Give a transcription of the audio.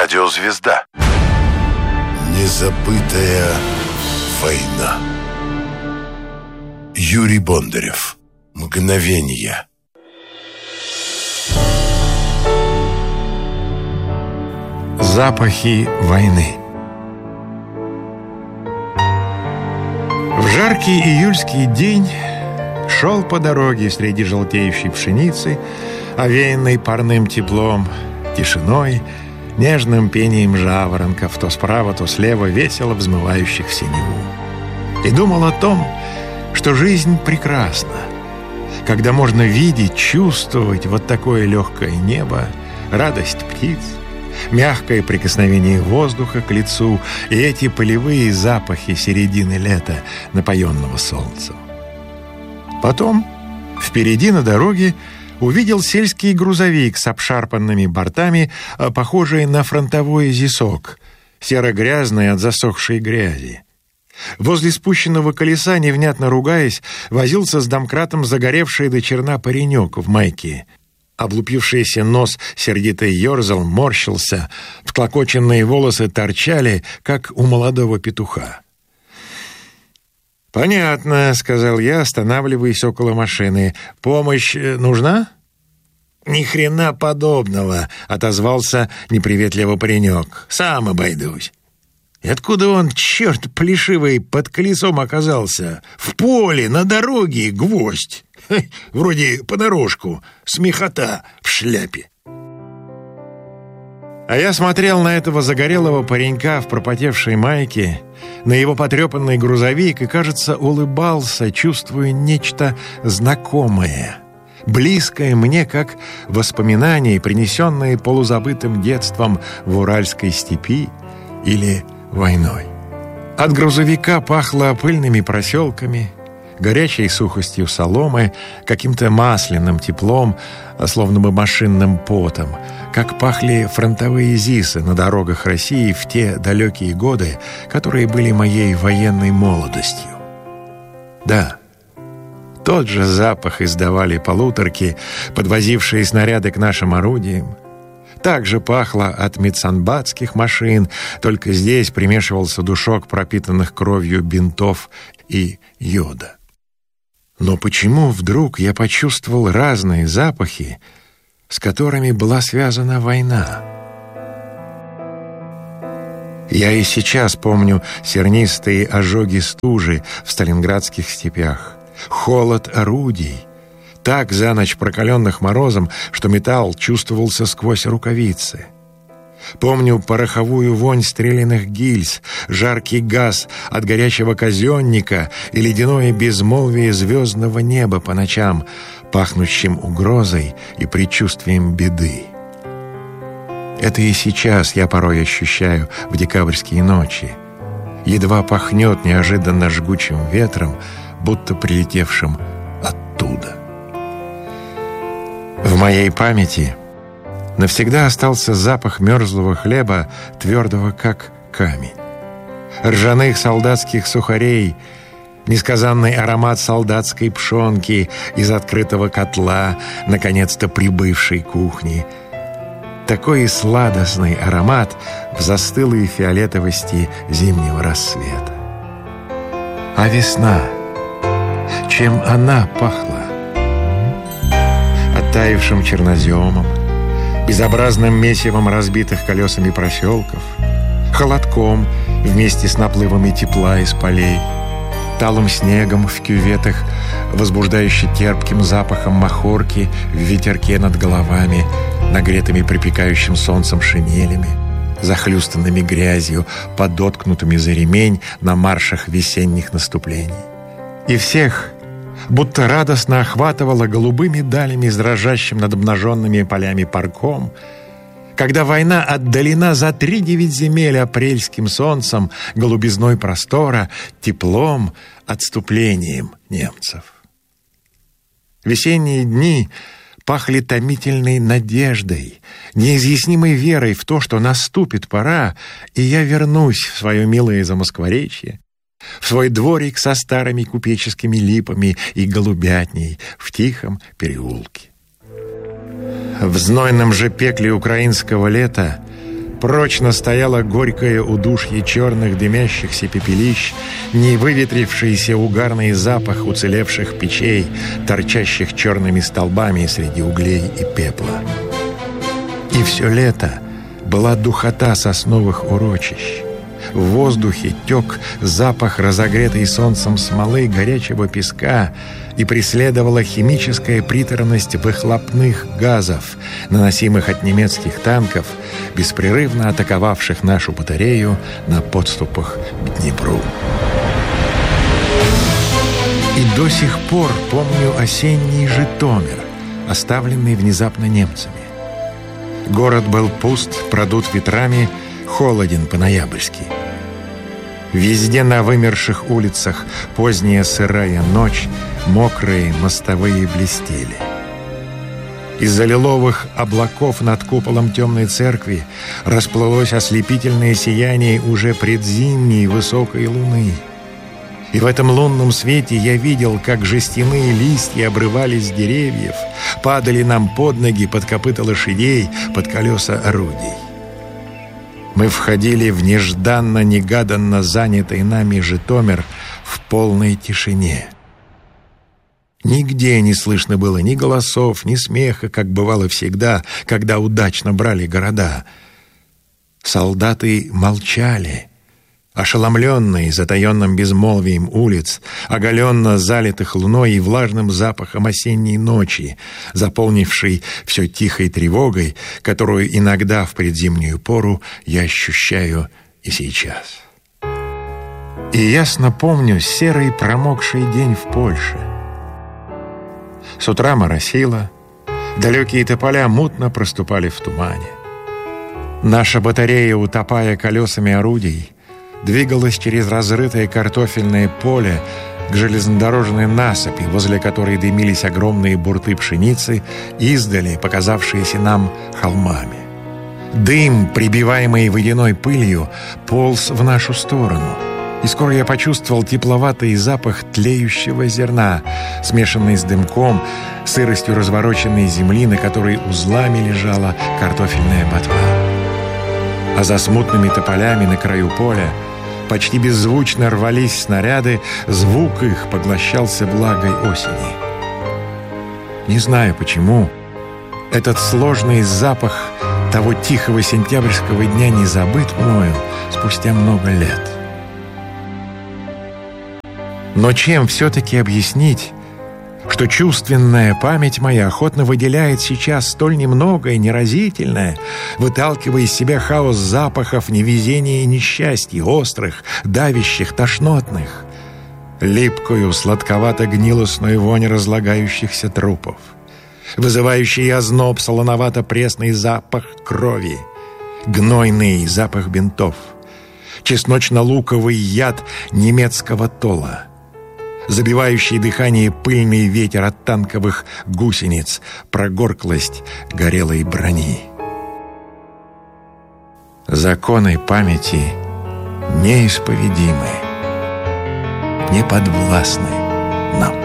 Радиозвезда. Незабытая война. Юрий Бондарев. Мгновения. Запахи войны. В жаркий июльский день шел по дороге среди желтеющей пшеницы, овеянной парным теплом, тишиной, нежным пением жаворонков, то справа, то слева, весело взмывающих в синеву. И думал о том, что жизнь прекрасна, когда можно видеть, чувствовать вот такое легкое небо, радость птиц, мягкое прикосновение воздуха к лицу и эти полевые запахи середины лета, напоенного солнцем. Потом впереди на дороге увидел сельский грузовик с обшарпанными бортами, похожий на фронтовой зисок, серо-грязный от засохшей грязи. Возле спущенного колеса, невнятно ругаясь, возился с домкратом загоревший до черна паренек в майке. Облупившийся нос сердито ерзал, морщился, всклокоченные волосы торчали, как у молодого петуха. «Понятно», — сказал я, останавливаясь около машины. «Помощь нужна?» «Ни хрена подобного», — отозвался неприветливо паренек. «Сам обойдусь». «И откуда он, черт плешивый, под колесом оказался? В поле, на дороге, гвоздь. Вроде понарошку, смехота в шляпе». А я смотрел на этого загорелого паренька в пропотевшей майке, на его потрепанный грузовик и, кажется, улыбался, чувствуя нечто знакомое, близкое мне, как воспоминания, принесенные полузабытым детством в Уральской степи или войной. От грузовика пахло пыльными проселками, горячей сухостью соломы, каким-то масляным теплом, словно бы машинным потом, как пахли фронтовые ЗИСы на дорогах России в те далекие годы, которые были моей военной молодостью. Да, тот же запах издавали полуторки, подвозившие снаряды к нашим орудиям. Так же пахло от медсанбатских машин, только здесь примешивался душок пропитанных кровью бинтов и йода. Но почему вдруг я почувствовал разные запахи, с которыми была связана война? Я и сейчас помню сернистые ожоги стужи в сталинградских степях, холод орудий, так за ночь прокаленных морозом, что металл чувствовался сквозь рукавицы. Помню пороховую вонь стрелянных гильз, жаркий газ от горячего казенника и ледяное безмолвие звездного неба по ночам, пахнущим угрозой и предчувствием беды. Это и сейчас я порой ощущаю в декабрьские ночи. Едва пахнет неожиданно жгучим ветром, будто прилетевшим оттуда. В моей памяти навсегда остался запах мерзлого хлеба, твердого как камень, ржаных солдатских сухарей, несказанный аромат солдатской пшенки из открытого котла, наконец-то прибывшей кухни. Такой сладостный аромат в застылой фиолетовости зимнего рассвета. А весна, чем она пахла? Оттаившим черноземом, безобразным месивом разбитых колесами проселков, холодком вместе с наплывами тепла из полей, талым снегом в кюветах, возбуждающе терпким запахом махорки в ветерке над головами, нагретыми припекающим солнцем шинелями, захлюстанными грязью, подоткнутыми за ремень на маршах весенних наступлений. И всех будто радостно охватывало голубыми далями с дрожащим над обнаженными полями парком, когда война отдалена за 3-9 земель апрельским солнцем, голубизной простора, теплом, отступлением немцев. Весенние дни пахли томительной надеждой, неизъяснимой верой в то, что наступит пора, и я вернусь в свое милое Замоскворечье, в свой дворик со старыми купеческими липами и голубятней в тихом переулке. В знойном же пекле украинского лета Прочно стояло горькое удушье черных дымящихся пепелищ, невыветрившийся угарный запах уцелевших печей, торчащих черными столбами среди углей и пепла. И все лето была духота сосновых урочищ. В воздухе тек запах разогретой солнцем смолы, горячего песка, и преследовала химическая приторность выхлопных газов, наносимых от немецких танков, беспрерывно атаковавших нашу батарею на подступах к Днепру. И до сих пор помню осенний Житомир, оставленный внезапно немцами. Город был пуст, продут ветрами, холоден по-ноябрьски. Везде на вымерших улицах поздняя сырая ночь, мокрые мостовые блестели. Из-за лиловых облаков над куполом темной церкви расплылось ослепительное сияние уже предзимней высокой луны. И в этом лунном свете я видел, как жестяные листья обрывались с деревьев, падали нам под ноги, под копыта лошадей, под колеса орудий. Мы входили в нежданно-негаданно занятый нами Житомир в полной тишине. Нигде не слышно было ни голосов, ни смеха, как бывало всегда, когда удачно брали города. Солдаты молчали, ошеломленные затаенным безмолвием улиц, оголенно залитых луной и влажным запахом осенней ночи, заполнившей все тихой тревогой, которую иногда в предзимнюю пору я ощущаю и сейчас. И ясно помню серый промокший день в Польше. С утра моросило, далекие тополя мутно проступали в тумане. Наша батарея, утопая колесами орудий, двигалась через разрытое картофельное поле к железнодорожной насыпи, возле которой дымились огромные бурты пшеницы, издали показавшиеся нам холмами. Дым, прибиваемый водяной пылью, полз в нашу сторону, и скоро я почувствовал тепловатый запах тлеющего зерна, смешанный с дымком, сыростью развороченной земли, на которой узлами лежала картофельная ботва. А за смутными тополями на краю поля почти беззвучно рвались снаряды, звук их поглощался влагой осени. Не знаю почему, этот сложный запах того тихого сентябрьского дня не забыт мною спустя много лет. Но чем все-таки объяснить, что чувственная память моя охотно выделяет сейчас столь немногое неразительное, выталкивая из себя хаос запахов невезения и несчастья, острых, давящих, тошнотных, липкую, сладковато-гнилостную вонь разлагающихся трупов, вызывающий озноб солоновато-пресный запах крови, гнойный запах бинтов, чесночно-луковый яд немецкого тола, забивающий дыхание пыльный ветер от танковых гусениц, прогорклость горелой брони. Законы памяти неисповедимы, неподвластны нам.